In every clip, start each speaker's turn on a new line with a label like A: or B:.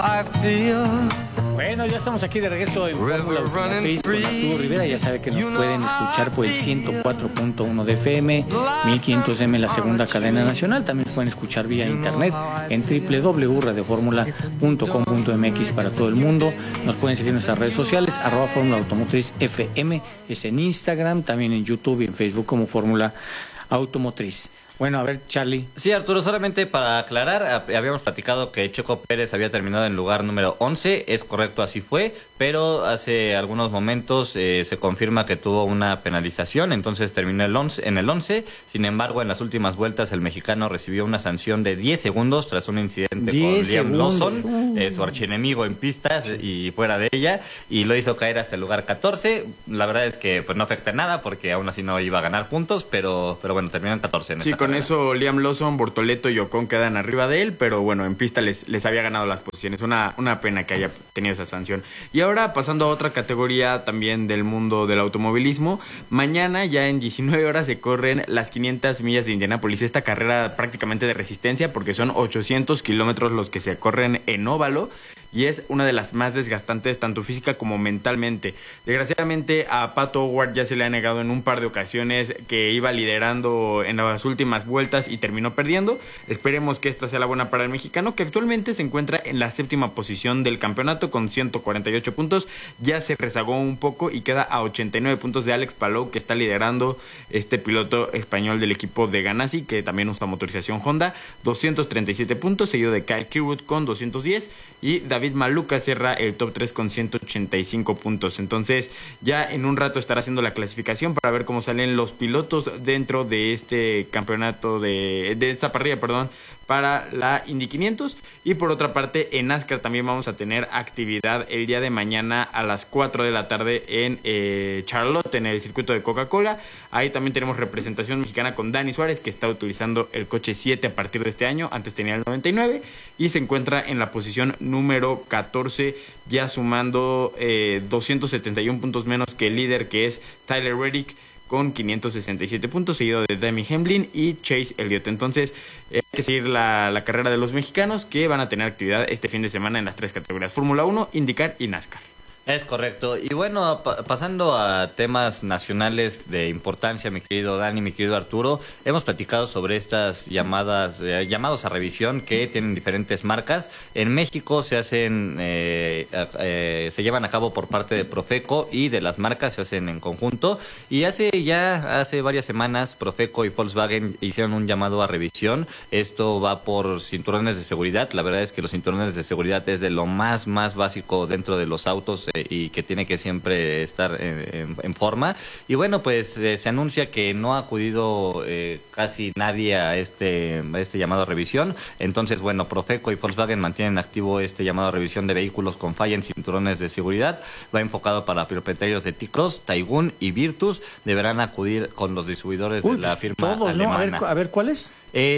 A: Bueno, ya estamos aquí de regreso en Fórmula Automotriz con Arturo Rivera. Ya sabe que nos pueden escuchar por el 104.1 de FM, 1500M la segunda cadena nacional. También nos pueden escuchar vía internet en www.radioformula.com.mx para todo el mundo. Nos pueden seguir en nuestras redes sociales, @Fórmula Automotriz FM, es en Instagram, también en YouTube y en Facebook como Fórmula Automotriz. Bueno, a ver, Charlie.
B: Sí, Arturo, solamente para aclarar, habíamos platicado que Checo Pérez había terminado en lugar número 11, es correcto, así fue, pero hace algunos momentos se confirma que tuvo una penalización, entonces terminó en el 11, sin embargo, en las últimas vueltas el mexicano recibió una sanción de 10 segundos tras un incidente con Liam Lawson, su archienemigo en pista y fuera de ella, y lo hizo caer hasta el lugar 14, la verdad es que pues no afecta nada porque aún así no iba a ganar puntos, pero bueno, terminó en 14 en esta
C: con eso Liam Lawson, Bortoleto y Ocon quedan arriba de él, pero bueno, en pista les había ganado las posiciones. Una pena que haya tenido esa sanción. Y ahora pasando a otra categoría también del mundo del automovilismo, mañana ya en 19 horas se corren las 500 millas de Indianápolis, esta carrera prácticamente de resistencia porque son 800 kilómetros los que se corren en óvalo. Y es una de las más desgastantes, tanto física como mentalmente. Desgraciadamente a Pato O'Ward ya se le ha negado en un par de ocasiones que iba liderando en las últimas vueltas y terminó perdiendo. Esperemos que esta sea la buena para el mexicano, que actualmente se encuentra en la 7ª posición del campeonato con 148 puntos. Ya se rezagó un poco y queda a 89 puntos de Alex Palou, que está liderando este piloto español del equipo de Ganassi, que también usa motorización Honda, 237 puntos, seguido de Kyle Kirkwood con 210 y David Maluca cierra el top 3 con 185 puntos. Entonces ya en un rato estará haciendo la clasificación para ver cómo salen los pilotos dentro de este campeonato de esta parrilla, para la Indy 500. Y por otra parte, en NASCAR también vamos a tener actividad el día de mañana a las 4 de la tarde en Charlotte, en el circuito de Coca-Cola. Ahí también tenemos representación mexicana con Dani Suárez, que está utilizando el coche 7 a partir de este año. Antes tenía el 99 y se encuentra en la posición número 14, ya sumando 271 puntos menos que el líder, que es Tyler Reddick, con 567 puntos, seguido de Demi Hamlin y Chase Elliott. Entonces, hay que seguir la carrera de los mexicanos, que van a tener actividad este fin de semana en las 3 categorías: Fórmula 1, IndyCar y NASCAR.
B: Es correcto. Y bueno, pasando a temas nacionales de importancia, mi querido Dani, mi querido Arturo, hemos platicado sobre estas llamados a revisión que tienen diferentes marcas. En México se hacen, se llevan a cabo por parte de Profeco, y de las marcas se hacen en conjunto. Y hace varias semanas Profeco y Volkswagen hicieron un llamado a revisión. Esto va por cinturones de seguridad. La verdad es que los cinturones de seguridad es de lo más básico dentro de los autos, y que tiene que siempre estar en forma. Y bueno, pues se anuncia que no ha acudido casi nadie a este llamado a revisión. Entonces, bueno, Profeco y Volkswagen mantienen activo este llamado a revisión de vehículos con falla en cinturones de seguridad. Va enfocado para propietarios de T-Cross, Taigun y Virtus. Deberán acudir con los distribuidores de la firma alemana.
A: ¿No? A ver, ¿cuáles?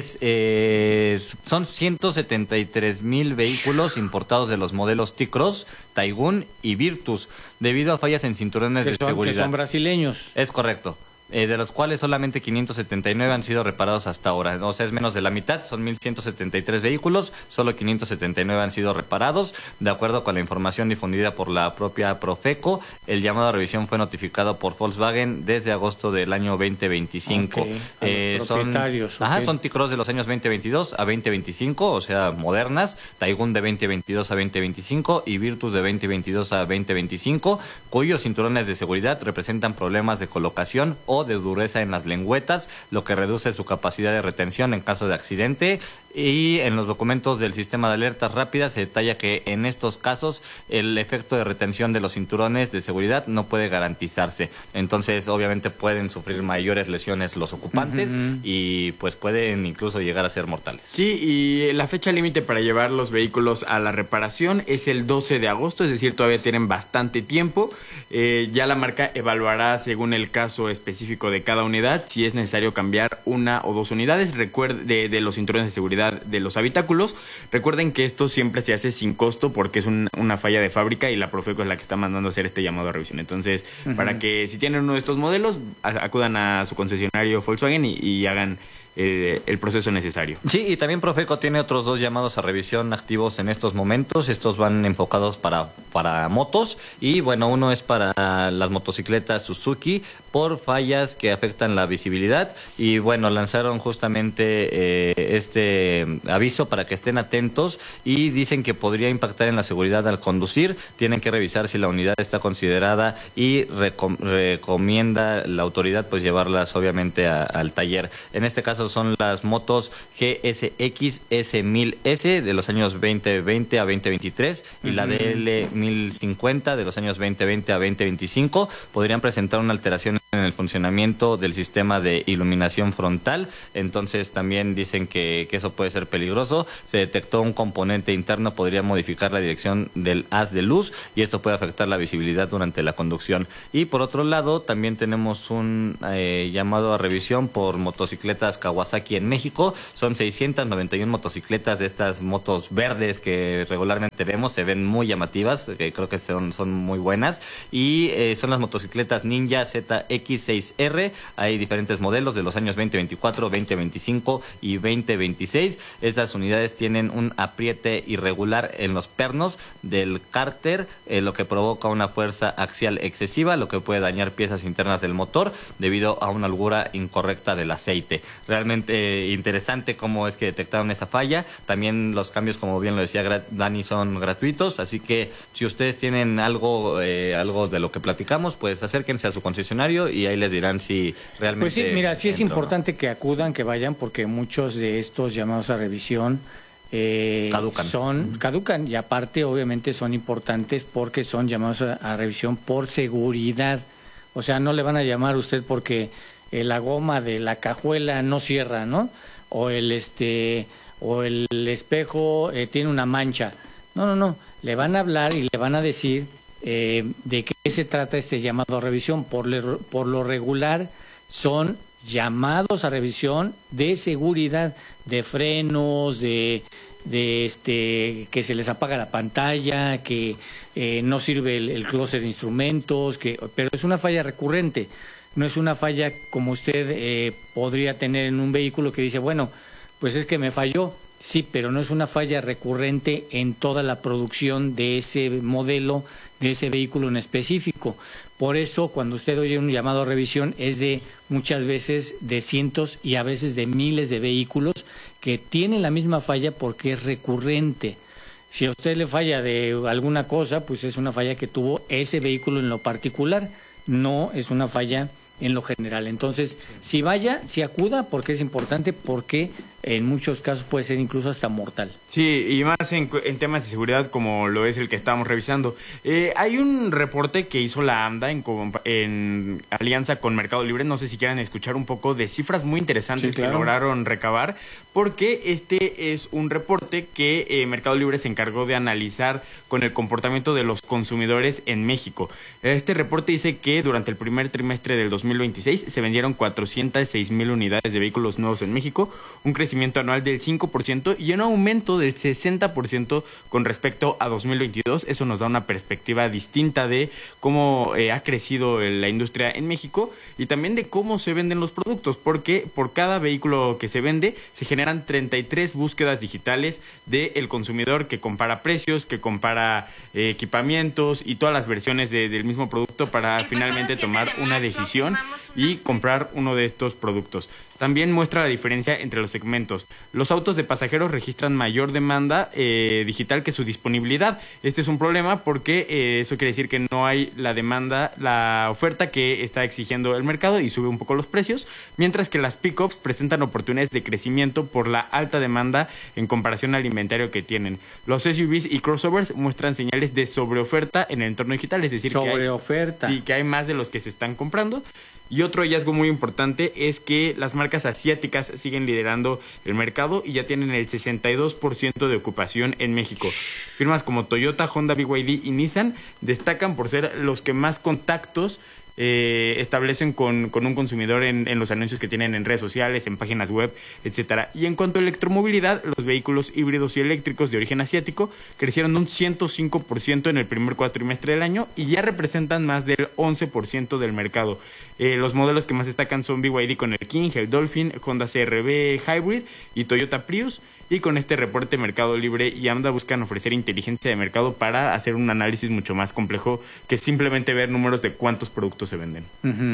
B: Son 173,000 vehículos importados de los modelos T-Cross, Taigun y Virtus, debido a fallas en cinturones de seguridad.
A: Que son brasileños.
B: Es correcto. De los cuales solamente 579 han sido reparados hasta ahora. O sea, es menos de la mitad, son 1,173 vehículos, solo 579 han sido reparados. De acuerdo con la información difundida por la propia Profeco, el llamado a revisión fue notificado por Volkswagen desde agosto del año 2025.
A: Los propietarios.
B: Son T-Cross de los años 2022 a 2025, o sea, modernas, Taigun de 2022 a 2025 y Virtus de 2022 a 2025, cuyos cinturones de seguridad representan problemas de colocación o de dureza en las lengüetas, lo que reduce su capacidad de retención en caso de accidente. Y en los documentos del sistema de alertas rápidas se detalla que en estos casos el efecto de retención de los cinturones de seguridad no puede garantizarse. Entonces, obviamente pueden sufrir mayores lesiones los ocupantes y pues pueden incluso llegar a ser mortales.
C: Sí, y la fecha límite para llevar los vehículos a la reparación es el 12 de agosto, es decir, todavía tienen bastante tiempo. Ya la marca evaluará según el caso específico de cada unidad si es necesario cambiar 1 o 2 unidades de los cinturones de seguridad de los habitáculos. Recuerden que esto siempre se hace sin costo porque es una falla de fábrica y la Profeco es la que está mandando a hacer este llamado a revisión. Entonces, para que si tienen uno de estos modelos, acudan a su concesionario Volkswagen y hagan el proceso necesario.
B: Sí, y también Profeco tiene otros 2 llamados a revisión activos en estos momentos. Estos van enfocados para motos y bueno, uno es para las motocicletas Suzuki por fallas que afectan la visibilidad y bueno, lanzaron justamente este aviso para que estén atentos y dicen que podría impactar en la seguridad al conducir. Tienen que revisar si la unidad está considerada y recomienda la autoridad pues llevarlas obviamente al taller. En este caso son las motos GSX S1000S de los años 2020 a 2023 y la DL1050 de los años 2020 a 2025 podrían presentar una alteración en el funcionamiento del sistema de iluminación frontal. Entonces también dicen que eso puede ser peligroso. Se detectó un componente interno, podría modificar la dirección del haz de luz y esto puede afectar la visibilidad durante la conducción. Y por otro lado, también tenemos un llamado a revisión por motocicletas Kawasaki en México. Son 691 motocicletas de estas motos verdes que regularmente vemos, se ven muy llamativas, que creo que son muy buenas. Y son las motocicletas Ninja ZX6R. Hay diferentes modelos de los años 2024, 2025 y 2026. Estas unidades tienen un apriete irregular en los pernos del cárter, lo que provoca una fuerza axial excesiva, lo que puede dañar piezas internas del motor debido a una holgura incorrecta del aceite. Realmente interesante cómo es que detectaron esa falla. También los cambios, como bien lo decía Dani, son gratuitos, así que si ustedes tienen algo de lo que platicamos, pues acérquense a su concesionario y ahí les dirán si realmente...
A: Pues sí, mira, sí es importante
B: ¿no?
A: que acudan, que vayan, porque muchos de estos llamados a revisión caducan y aparte obviamente son importantes porque son llamados a revisión por seguridad. O sea, no le van a llamar a usted porque la goma de la cajuela no cierra, ¿no? O el espejo tiene una mancha. No. Le van a hablar y le van a decir de qué se trata este llamado a revisión. Por lo regular son llamados a revisión de seguridad, de frenos, de que se les apaga la pantalla, que no sirve el closet de instrumentos, pero es una falla recurrente. No es una falla como usted podría tener en un vehículo que dice, bueno, pues es que me falló. Sí, pero no es una falla recurrente en toda la producción de ese modelo, de ese vehículo en específico. Por eso, cuando usted oye un llamado a revisión, es de muchas veces de cientos y a veces de miles de vehículos que tienen la misma falla porque es recurrente. Si a usted le falla de alguna cosa, pues es una falla que tuvo ese vehículo en lo particular, no es una falla en lo general. Entonces, si acuda, porque es importante, porque en muchos casos puede ser incluso hasta mortal.
C: Sí, y más en temas de seguridad como lo es el que estamos revisando. Hay un reporte que hizo la AMDA en alianza con Mercado Libre. No sé si quieran escuchar un poco de cifras muy interesantes, sí, claro, que lograron recabar, porque este es un reporte que Mercado Libre se encargó de analizar con el comportamiento de los consumidores en México. Este reporte dice que durante el primer trimestre del 2026 se vendieron 406,000 unidades de vehículos nuevos en México, un crecimiento anual del 5% y un aumento del 60% con respecto a 2022. Eso nos da una perspectiva distinta de cómo ha crecido la industria en México y también de cómo se venden los productos, porque por cada vehículo que se vende se generan 33 búsquedas digitales del consumidor que compara precios, que compara equipamientos y todas las versiones del mismo producto para finalmente tomar una decisión y comprar uno de estos productos. También muestra la diferencia entre los segmentos. Los autos de pasajeros registran mayor demanda digital que su disponibilidad. Este es un problema porque eso quiere decir que no hay la oferta que está exigiendo el mercado y sube un poco los precios, mientras que las pickups presentan oportunidades de crecimiento por la alta demanda en comparación al inventario que tienen. Los SUVs y crossovers muestran señales de sobreoferta en el entorno digital, es decir, que hay más de los que se están comprando. Y otro hallazgo muy importante es que las marcas asiáticas siguen liderando el mercado y ya tienen el 62% de ocupación en México. Firmas como Toyota, Honda, BYD y Nissan destacan por ser los que más contactos establecen con un consumidor en los anuncios que tienen en redes sociales, en páginas web, etcétera. Y en cuanto a electromovilidad, los vehículos híbridos y eléctricos de origen asiático crecieron un 105% en el primer cuatrimestre del año y ya representan más del 11% del mercado. Los modelos que más destacan son BYD con el King, el Dolphin, Honda CR-V Hybrid y Toyota Prius. Y con este reporte, Mercado Libre y AMDA buscan ofrecer inteligencia de mercado para hacer un análisis mucho más complejo que simplemente ver números de cuántos productos se venden.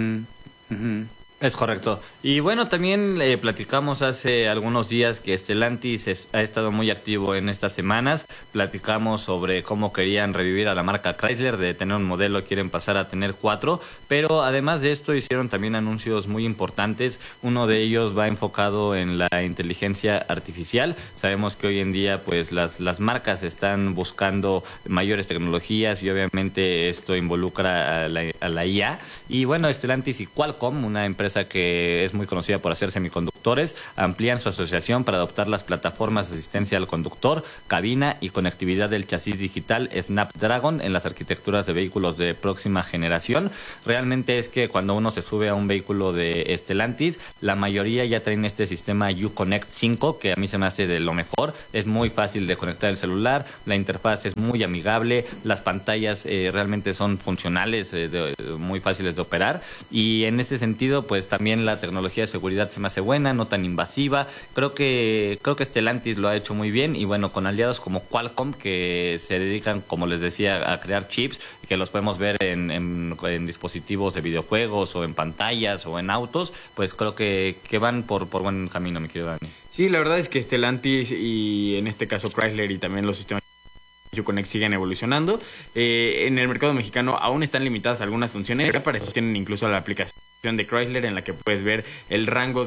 B: Es correcto. Y bueno, también platicamos hace algunos días que Stellantis ha estado muy activo en estas semanas. Platicamos sobre cómo querían revivir a la marca Chrysler, de tener un modelo quieren pasar a tener 4, pero además de esto hicieron también anuncios muy importantes. Uno de ellos va enfocado en la inteligencia artificial. Sabemos que hoy en día pues las marcas están buscando mayores tecnologías y obviamente esto involucra a la IA. Y bueno, Stellantis y Qualcomm, una empresa que es muy conocida por hacer semiconductores, amplían su asociación para adoptar las plataformas de asistencia al conductor, cabina y conectividad del chasis digital Snapdragon en las arquitecturas de vehículos de próxima generación. Realmente es que cuando uno se sube a un vehículo de Stellantis, la mayoría ya traen este sistema Uconnect 5, que a mí se me hace de lo mejor. Es muy fácil de conectar el celular, la interfaz es muy amigable, las pantallas realmente son funcionales, muy fáciles de operar, y en ese sentido pues también la tecnología de seguridad se me hace buena, no tan invasiva. Creo que Stellantis lo ha hecho muy bien, y bueno, con aliados como Qualcomm, que se dedican, como les decía, a crear chips que los podemos ver en dispositivos de videojuegos o en pantallas o en autos, pues creo que van por buen camino, mi querido Dani.
C: Sí, la verdad es que Stellantis y en este caso Chrysler y también los sistemas Uconnect siguen evolucionando. En el mercado mexicano aún están limitadas algunas funciones. Ya para eso tienen incluso la aplicación de Chrysler, en la que puedes ver el rango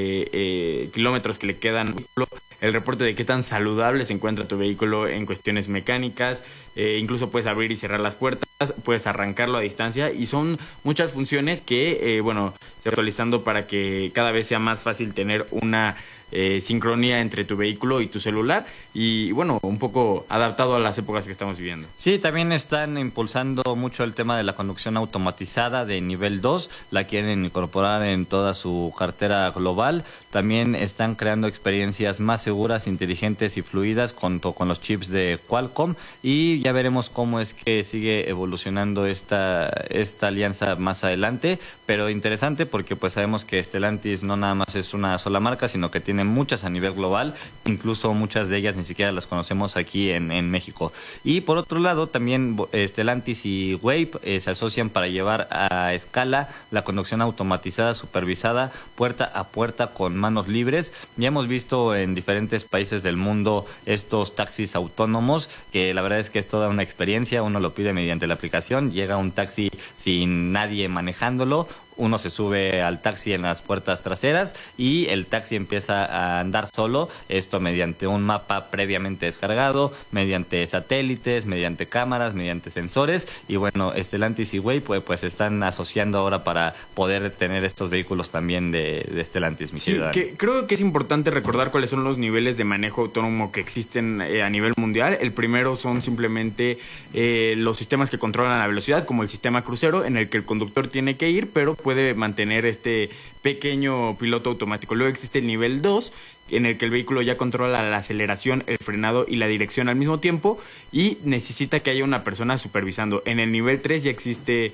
C: de kilómetros que le quedan, el reporte de qué tan saludable se encuentra tu vehículo en cuestiones mecánicas. Incluso puedes abrir y cerrar las puertas, puedes arrancarlo a distancia, y son muchas funciones que, se van actualizando para que cada vez sea más fácil tener una sincronía entre tu vehículo y tu celular, y bueno, un poco adaptado a las épocas que estamos viviendo.
B: Sí, también están impulsando mucho el tema de la conducción automatizada de nivel 2, la quieren incorporar en toda su cartera global. También están creando experiencias más seguras, inteligentes y fluidas junto con los chips de Qualcomm, y ya veremos cómo es que sigue evolucionando esta alianza más adelante, pero interesante porque pues sabemos que Stellantis no nada más es una sola marca, sino que tiene muchas a nivel global, incluso muchas de ellas ni siquiera las conocemos aquí en México. Y por otro lado, también Stellantis y Wave se asocian para llevar a escala la conducción automatizada supervisada puerta a puerta con manos libres. Ya hemos visto en diferentes países del mundo estos taxis autónomos, que la verdad es que es toda una experiencia. Uno lo pide mediante la aplicación, llega un taxi sin nadie manejándolo, uno se sube al taxi en las puertas traseras y el taxi empieza a andar solo, esto mediante un mapa previamente descargado, mediante satélites, mediante cámaras, mediante sensores. Y bueno, Stellantis y Wave pues están asociando ahora para poder tener estos vehículos también de Stellantis, mi querido Dani.
C: Creo que es importante recordar cuáles son los niveles de manejo autónomo que existen a nivel mundial. El primero son simplemente los sistemas que controlan la velocidad, como el sistema crucero, en el que el conductor tiene que ir, pero puede mantener este pequeño piloto automático. Luego existe el nivel 2, en el que el vehículo ya controla la aceleración, el frenado y la dirección al mismo tiempo, y necesita que haya una persona supervisando. En el nivel 3 ya existe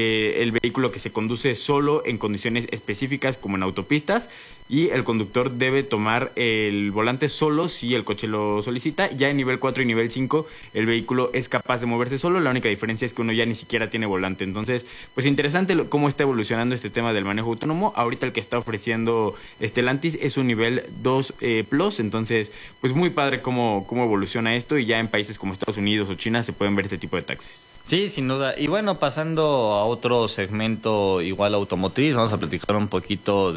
C: el vehículo que se conduce solo en condiciones específicas, como en autopistas, y el conductor debe tomar el volante solo si el coche lo solicita. Ya en nivel 4 y nivel 5 el vehículo es capaz de moverse solo, la única diferencia es que uno ya ni siquiera tiene volante. Entonces, pues interesante cómo está evolucionando este tema del manejo autónomo. Ahorita el que está ofreciendo Stellantis es un nivel 2 Plus, entonces pues muy padre cómo evoluciona esto, y ya en países como Estados Unidos o China se pueden ver este tipo de taxis.
B: Sí, sin duda. Y bueno, pasando a otro segmento igual automotriz, vamos a platicar un poquito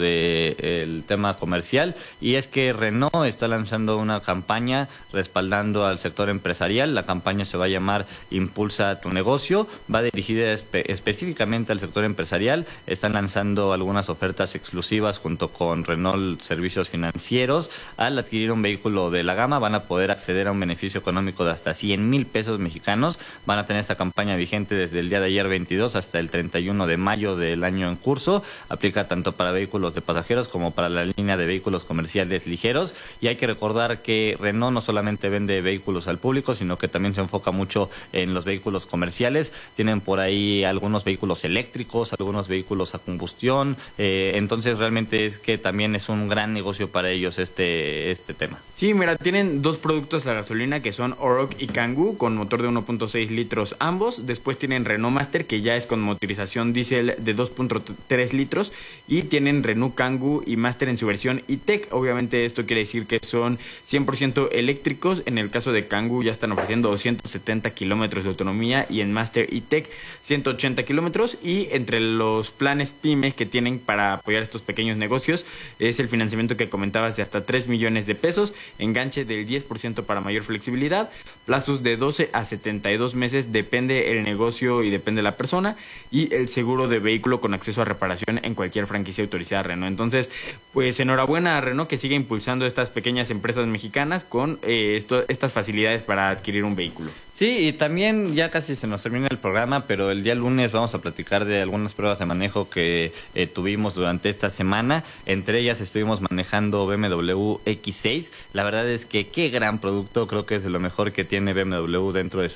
B: del tema comercial, y es que Renault está lanzando una campaña respaldando al sector empresarial. La campaña se va a llamar Impulsa tu negocio, va dirigida específicamente al sector empresarial. Están lanzando algunas ofertas exclusivas junto con Renault Servicios Financieros. Al adquirir un vehículo de la gama van a poder acceder a un beneficio económico de hasta 100,000 pesos mexicanos. Van a tener esta campaña campaña vigente desde el día de ayer 22 hasta el 31 de mayo del año en curso. Aplica tanto para vehículos de pasajeros como para la línea de vehículos comerciales ligeros. Y hay que recordar que Renault no solamente vende vehículos al público, sino que también se enfoca mucho en los vehículos comerciales. Tienen por ahí algunos vehículos eléctricos, algunos vehículos a combustión. Entonces realmente es que también es un gran negocio para ellos este tema.
C: Sí, mira, tienen dos productos a gasolina que son Oroch y Kangoo con motor de 1.6 litros ambos. Después tienen Renault Master, que ya es con motorización diésel de 2.3 litros. Y tienen Renault Kangoo y Master en su versión E-Tech. Obviamente esto quiere decir que son 100% eléctricos. En el caso de Kangoo ya están ofreciendo 270 kilómetros de autonomía y en Master E-Tech 180 kilómetros. Y entre los planes PYME que tienen para apoyar estos pequeños negocios es el financiamiento que comentabas de hasta 3 millones de pesos, enganche del 10% para mayor flexibilidad, plazos de 12 a 72 meses, depende el negocio y depende la persona, y el seguro de vehículo con acceso a reparación en cualquier franquicia autorizada Renault. Entonces, pues enhorabuena a Renault que sigue impulsando estas pequeñas empresas mexicanas con estas facilidades para adquirir un vehículo.
B: Sí, y también ya casi se nos termina el programa, pero el día lunes vamos a platicar de algunas pruebas de manejo que tuvimos durante esta semana. Entre ellas estuvimos manejando BMW X6. La verdad es que qué gran producto, creo que es de lo mejor que tiene BMW dentro de